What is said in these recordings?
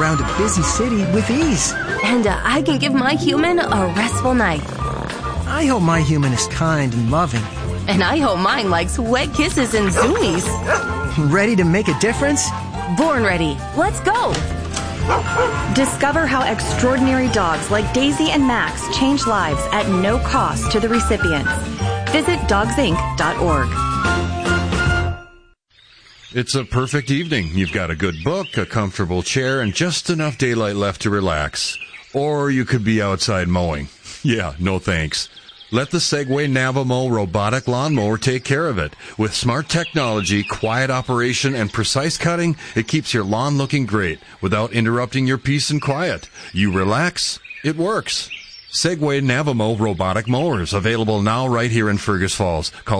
around a busy city with ease. And I can give my human a restful night. I hope my human is kind and loving. And I hope mine likes wet kisses and zoomies. Ready to make a difference? Born ready. Let's go. Discover how extraordinary dogs like Daisy and Max change lives at no cost to the recipients. Visit dogsinc.org. It's a perfect evening. You've got a good book, a comfortable chair, and just enough daylight left to relax. Or you could be outside mowing. Yeah, no thanks. Let the Segway Navimo robotic lawnmower take care of it. With smart technology, quiet operation, and precise cutting, it keeps your lawn looking great without interrupting your peace and quiet. You relax, it works. Segway Navimo robotic mowers, available now right here in Fergus Falls. Call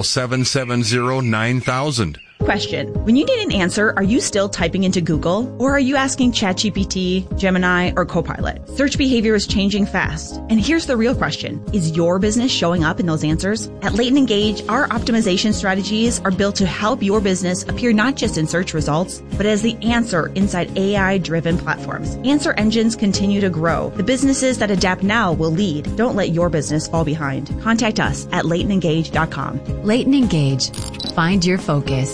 770-9000. Question. When you need an answer, are you still typing into Google? Or are you asking ChatGPT, Gemini, or Copilot? Search behavior is changing fast. And here's the real question. Is your business showing up in those answers? At Leighton Engage, our optimization strategies are built to help your business appear not just in search results, but as the answer inside AI-driven platforms. Answer engines continue to grow. The businesses that adapt now will lead. Don't let your business fall behind. Contact us at LeightonEngage.com. Leighton Engage. Find your focus.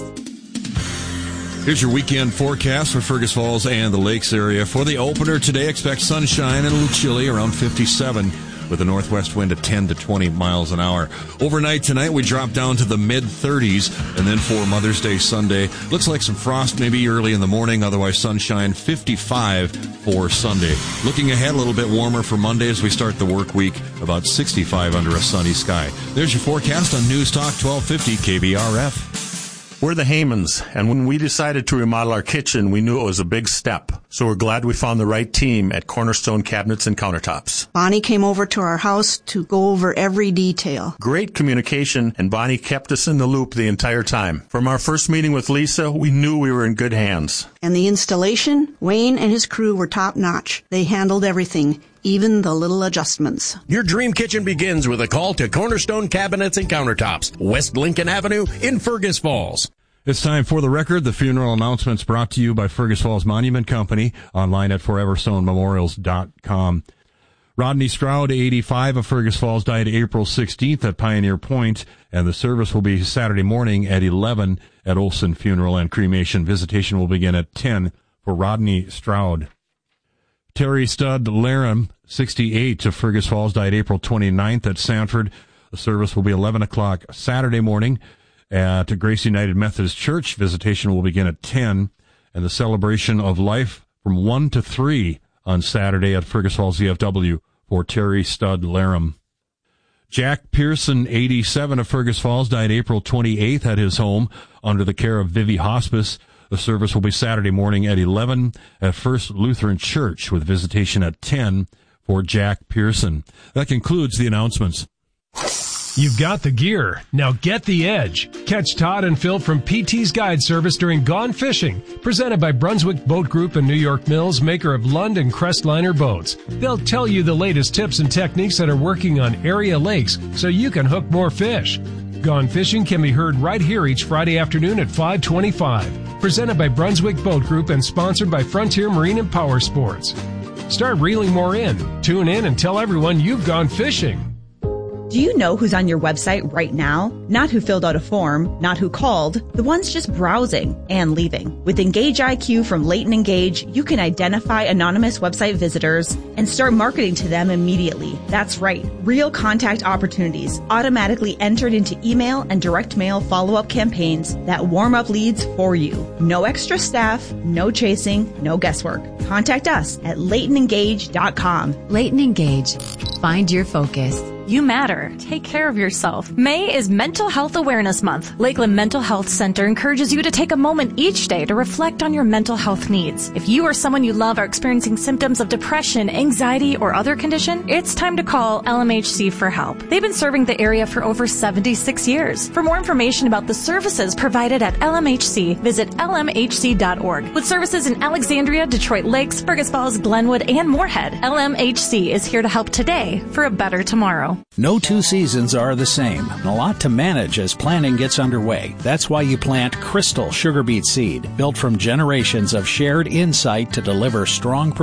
Here's your weekend forecast for Fergus Falls and the Lakes area. For the opener today, expect sunshine and a little chilly, around 57, with a northwest wind at 10 to 20 miles an hour. Overnight tonight, we drop down to the mid-30s, and then for Mother's Day Sunday, looks like some frost maybe early in the morning, otherwise sunshine, 55 for Sunday. Looking ahead, a little bit warmer for Monday as we start the work week, about 65 under a sunny sky. There's your forecast on News Talk 1250 KBRF. We're the Haymans, and when we decided to remodel our kitchen, we knew it was a big step. So we're glad we found the right team at Cornerstone Cabinets and Countertops. Bonnie came over to our house to go over every detail. Great communication, and Bonnie kept us in the loop the entire time. From our first meeting with Lisa, we knew we were in good hands. And the installation, Wayne and his crew were top-notch. They handled everything, even the little adjustments. Your dream kitchen begins with a call to Cornerstone Cabinets and Countertops, West Lincoln Avenue in Fergus Falls. It's time for The Record, the funeral announcements brought to you by Fergus Falls Monument Company, online at foreverstonememorials.com. Rodney Stroud, 85, of Fergus Falls, died April 16th at Pioneer Point, and the service will be Saturday morning at 11 at Olson Funeral and Cremation. Visitation will begin at 10 for Rodney Stroud. Terry Stud Laram, 68, of Fergus Falls, died April 29th at Sanford. The service will be 11 o'clock Saturday morning at Grace United Methodist Church. Visitation will begin at 10, and the celebration of life from 1 to 3 on Saturday at Fergus Falls VFW for Terry Stud Laram. Jack Pearson, 87, of Fergus Falls, died April 28th at his home under the care of Vivi Hospice. The service will be Saturday morning at 11 at First Lutheran Church, with visitation at 10 for Jack Pearson. That concludes the announcements. You've got the gear. Now get the edge. Catch Todd and Phil from PT's Guide Service during Gone Fishing, presented by Brunswick Boat Group and New York Mills, maker of Lund and Crestliner boats. They'll tell you the latest tips and techniques that are working on area lakes so you can hook more fish. Gone Fishing can be heard right here each Friday afternoon at 5:25. Presented by Brunswick Boat Group and sponsored by Frontier Marine and Power Sports. Start reeling more in. Tune in and tell everyone you've gone fishing. Do you know who's on your website right now? Not who filled out a form, not who called, the ones just browsing and leaving. With Engage IQ from Leighton Engage, you can identify anonymous website visitors and start marketing to them immediately. That's right, real contact opportunities automatically entered into email and direct mail follow-up campaigns that warm up leads for you. No extra staff, no chasing, no guesswork. Contact us at LeightonEngage.com. Leighton Engage. Find your focus. You matter. Take care of yourself. May is Mental Health Awareness Month. Lakeland Mental Health Center encourages you to take a moment each day to reflect on your mental health needs. If you or someone you love are experiencing symptoms of depression, anxiety, or other condition, it's time to call LMHC for help. They've been serving the area for over 76 years. For more information about the services provided at LMHC, visit lmhc.org. With services in Alexandria, Detroit Lakes, Fergus Falls, Glenwood, and Moorhead, LMHC is here to help today for a better tomorrow. No two seasons are the same, and a lot to manage as planting gets underway. That's why you plant Crystal Sugar Beet Seed, built from generations of shared insight to deliver strong